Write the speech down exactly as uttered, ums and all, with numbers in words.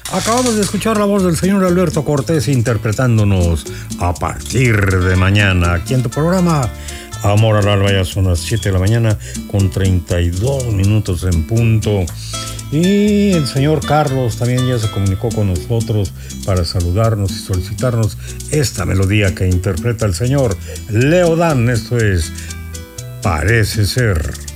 Acabamos de escuchar la voz del señor Alberto Cortés interpretándonos A Partir de Mañana, aquí en tu programa Amor al Alba. Ya son las siete de la mañana con treinta y dos minutos en punto. Y el señor Carlos también ya se comunicó con nosotros para saludarnos y solicitarnos esta melodía que interpreta el señor Leo Dan. Esto es Parece Ser.